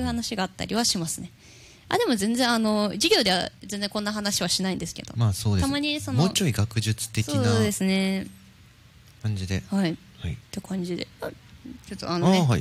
話があったりはしますね。でも全然授業では全然こんな話はしないんですけど、 まあそうです。 たまにもうちょい学術的なそうですね感じで、 はい、 はい、 って感じで、ちょっとはい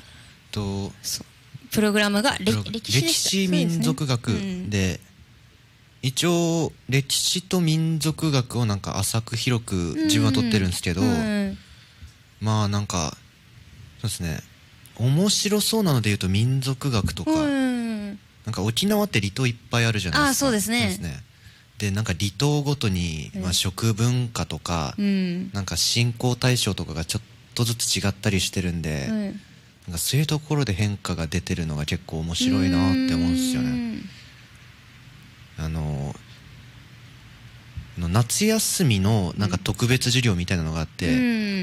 プログラムが歴史民族学で、一応歴史と民族学をなんか浅く広く自分は取ってるんですけど、まあなんかそうですね、面白そうなので言うと民族学とか、なんか沖縄って離島いっぱいあるじゃないですか。 そうですね。 でなんか離島ごとに、まあ、食文化とか、なんか信仰対象とかがちょっとずつ違ったりしてるんで、なんかそういうところで変化が出てるのが結構面白いなって思うんですよね。夏休みのなんか特別授業みたいなのがあって、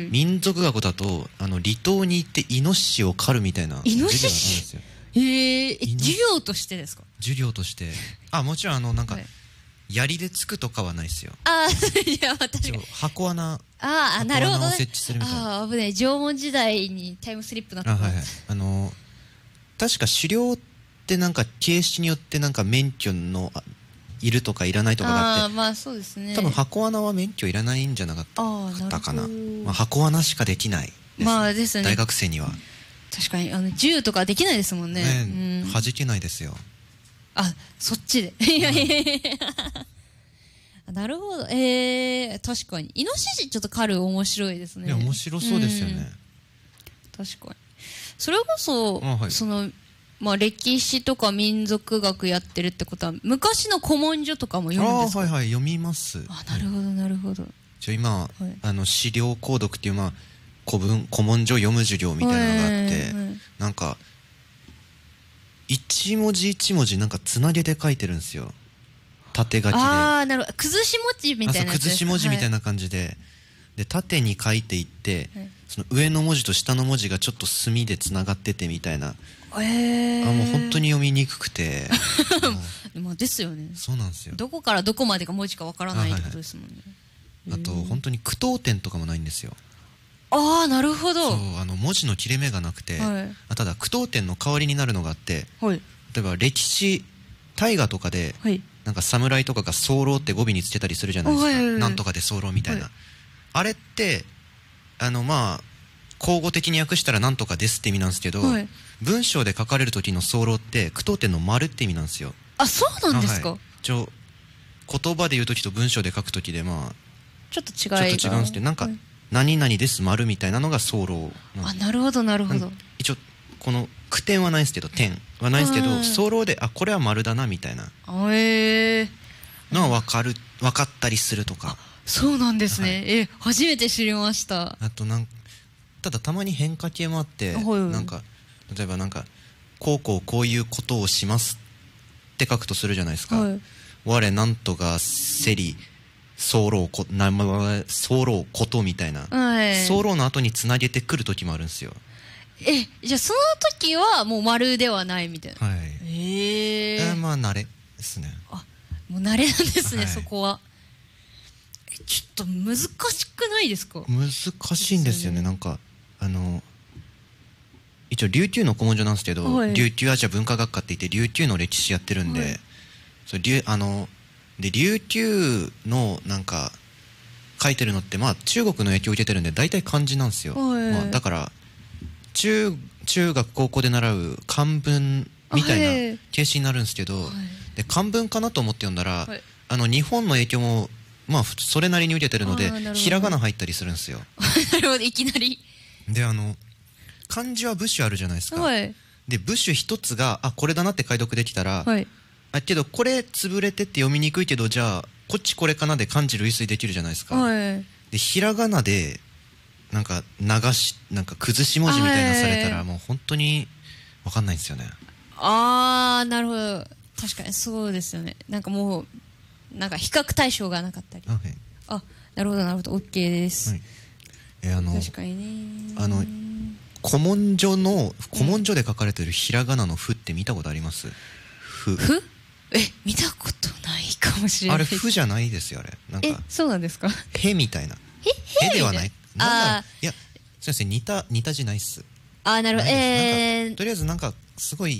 民族学だと離島に行ってイノシシを狩るみたいな授業があるんですよ。 授業としてですか？ 授業として。もちろんなんか、槍でつくとかはないですよ。 いや確かに箱穴なるほどね、 を設置するみたいな。 危ない、縄文時代にタイムスリップなった。 確か狩猟ってなんか形式によってなんか免許のいるとかいらないとかがあって、 まあそうですね、 多分箱穴は免許いらないんじゃなかったかな。箱穴しかできないですね、大学生には。 確かに銃とかできないですもんね。 弾けないですよ。 そっちでいやなるほど。確かにイノシシちょっと狩る面白いですね。 面白そうですよね。 確かに。それこそ、歴史とか民族学やってるってことは昔の古文書とかも読むんですか？ 読みます。 なるほどなるほど。 今、資料購読っていう古文書読む授業みたいなのがあって、なんか一文字一文字なんかつなげて書いてるんですよ、縦書きで。 なるほど、崩し文字みたいな。 崩し文字みたいな感じで、縦に書いていって、その上の文字と下の文字がちょっと墨でつながっててみたいな。もう本当に読みにくくてですよね。 そうなんですよ。 どこからどこまでが文字かわからないってことですもんね。 あと本当に句読点とかもないんですよ。 なるほど。 文字の切れ目がなくて、ただ句読点の代わりになるのがあって、例えば歴史大河とかで、なんか侍とかが早漏って語尾につけたりするじゃないですか、なんとかで早漏みたいな、あれって口語的に訳したらなんとかですって意味なんですけど、文章で書かれる時の早漏って句読点の丸って意味なんですよ。 そうなんですか。 言葉で言う時と文章で書く時でちょっと違うんですけど、なんか何々です丸みたいなのが早漏。 なるほどなるほど。 一応この句点はないですけど、点はないですけど、早漏でこれは丸だなみたいなのは分かったりするとか。 そうなんですね。初めて知りました。 あとただたまに変化系もあって、なんか例えばなんかこういうことをしますって書くとするじゃないですか。我なんとかせり早漏ことみたいな、早漏の後につなげてくる時もあるんですよ。 じゃあその時はもう丸ではないみたいな。 慣れですね。 もう慣れなんですね、そこは。ちょっと難しくないですか？ 難しいんですよね。なんか一応琉球の古文書なんですけど、琉球アジア文化学科って言って琉球の歴史やってるんで、琉球のなんか書いてるのって中国の影響を受けてるんで大体漢字なんですよ。だから中学高校で習う漢文みたいな形式になるんですけど、で漢文かなと思って読んだら、日本の影響もそれなりに受けてるのでひらがな入ったりするんですよ。 なるほど、いきなり。 で漢字は部首あるじゃないですか。で部首一つがこれだなって解読できたら、けどこれ潰れてって読みにくいけど、じゃあこっちこれかなで漢字類推できるじゃないですか。でひらがなでなんかなんか崩し文字みたいなされたらもう本当に分かんないんですよね。 なるほど、確かにそうですよね。なんかもうなんか比較対象がなかったり。なるほどなるほど、 OK です。確かにね。 古文書で書かれてるひらがなの「ふ」って見たことあります？ふ見たことないかもしれない。 あれ「ふ」じゃないですよ。あれなんかそうなんですか？ へみたいな。へではない。いや先生似た字ないっす。 なるほど。 とりあえずなんかすごい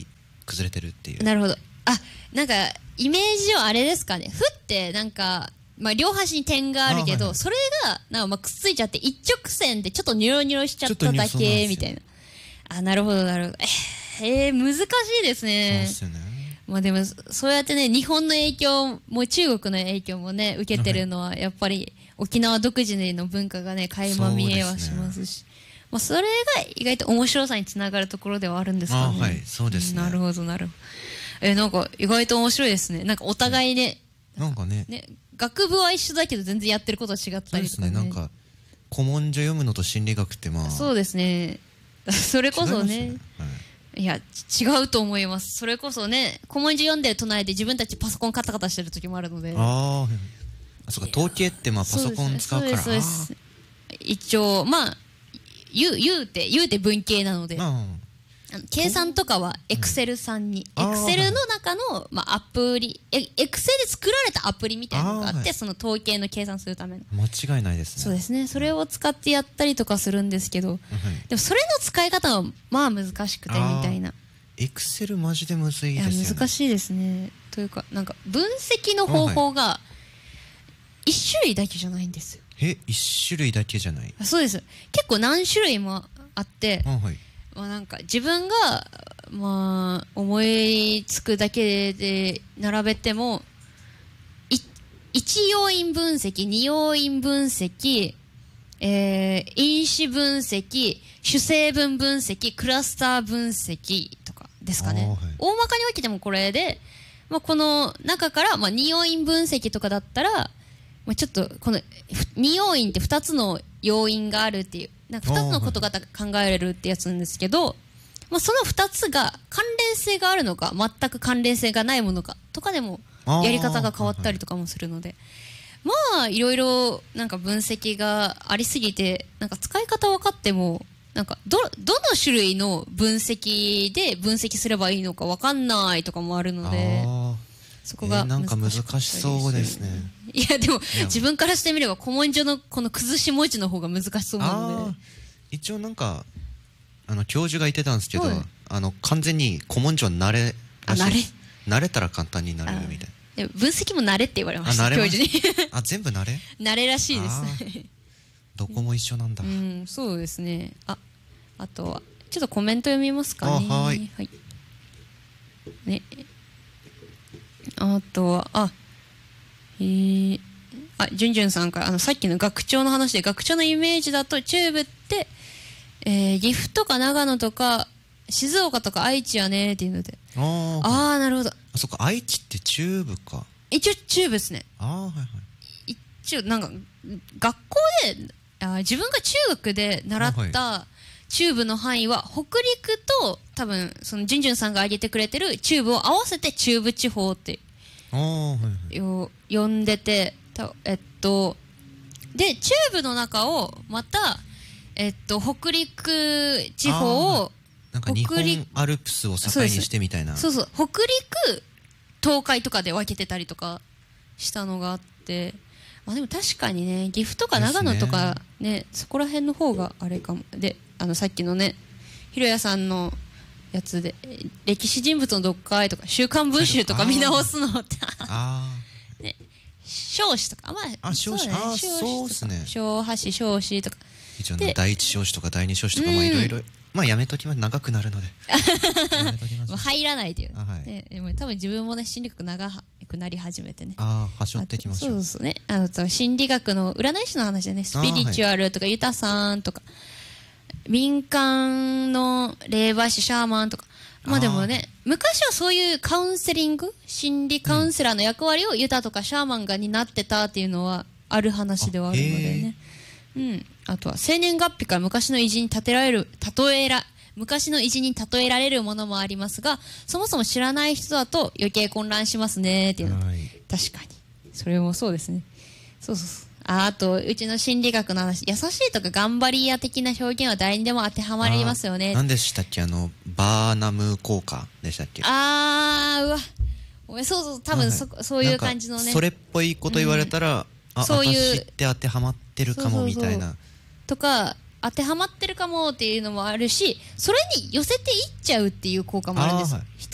崩れてるっていう。 なるほど。なんかイメージはあれですかね。負ってなんか、両端に点があるけど、それがなんかくっついちゃって一直線でちょっとニョロニョロしちゃっただけみたいな。なるほどなるほど。難しいですね。 そうですよね。 でもそうやってね、日本の影響も中国の影響もね受けてるのはやっぱり沖縄独自の文化がね垣間見えはしますし、それが意外と面白さにつながるところではあるんですかね。 はい、そうですね。 なるほどなるほど。なんか意外と面白いですね。なんかお互いね、 なんかね、 学部は一緒だけど全然やってることは違ったりとかね。 そうですね。なんか古文書読むのと心理学ってそうですね。それこそね。いや違うと思います。それこそね、古文書読んでる隣で自分たちパソコンカタカタしてる時もあるので。 そうか、統計ってパソコン使うから。 そうです。一応言うて文系なので、計算とかはエクセルさんに、エクセルの中のアプリ、エクセルで作られたアプリみたいなのがあって、その統計の計算するための。 間違いないですね。 そうですね。それを使ってやったりとかするんですけど、でもそれの使い方は難しくてみたいな。 エクセルマジでむずいですよね。 難しいですね。というかなんか分析の方法が一種類だけじゃないんですよ。 一種類だけじゃない。 そうです。結構何種類もあって、なんか自分が思いつくだけで並べても1要因分析、2要因分析、因子分析、主成分分析、クラスター分析とかですかね。大まかに分けてもこれで、この中から2要因分析とかだったら、ちょっとこの2要因って2つの要因があるっていう、なんか2つのことが考えられるってやつなんですけど、その2つが関連性があるのか全く関連性がないものかとかでもやり方が変わったりとかもするので、いろいろなんか分析がありすぎて、なんか使い方分かってもなんかどの種類の分析で分析すればいいのか分かんないとかもあるので、そこがなんか難しそうですね。 いやでも自分からしてみれば古文書のこの崩し文字の方が難しそうなので、 一応なんか教授が言ってたんですけど、完全に古文書慣れらしいです。慣れたら簡単になれるみたいな。 分析も慣れって言われました、教授に。 全部慣れ慣れらしいですね。 どこも一緒なんだ。 そうですね。あとはちょっとコメント読みますかね。はいね。あとはじゅんじゅんさんからさっきの学長の話で、学長のイメージだとチューブって岐阜とか長野とか静岡とか愛知やねっていうので、なるほど。 そっか、愛知ってチューブか。 一応チューブですね。一応なんか学校で自分が中学で習ったチューブの範囲は北陸と多分そのじゅんじゅんさんが挙げてくれてるチューブを合わせて中部地方って呼んでて、でチューブの中をまた北陸地方をなんか日本アルプスを境にしてみたいな。 そう北陸東海とかで分けてたりとかしたのがあって、でも確かにね岐阜とか長野とかねそこら辺の方があれかも。でさっきのねひろやさんのやつで歴史人物の読解とか週刊文集とか見直すのってね、少子とか少子そうですね。 小橋少子とか一応第一少子とか第二少子とかいろいろやめときます。長くなるので入らないという、でも多分自分もね心理学長くなり始めてね、 はしょってきましょう。 そうね、心理学の占い師の話でね、スピリチュアルとかユタさんとか民間の霊媒師シャーマンとか、でもね昔はそういうカウンセリング心理カウンセラーの役割をユタとかシャーマンが担ってたっていうのはある話ではあるのでね。あとは生年月日から昔の偉人に昔の偉人に例えられるものもありますが、そもそも知らない人だと余計混乱しますねっていうの、確かにそれもそうですね。そうあとうちの心理学の話、優しいとか頑張り屋的な表現は誰にでも当てはまりますよね。 何でしたっけ、バーナム効果でしたっけ。 そう多分そういう感じのね、 それっぽいこと言われたら、そういう私って当てはまってるかもみたいなとか当てはまってるかもっていうのもあるし、それに寄せていっちゃうっていう効果もあるんです。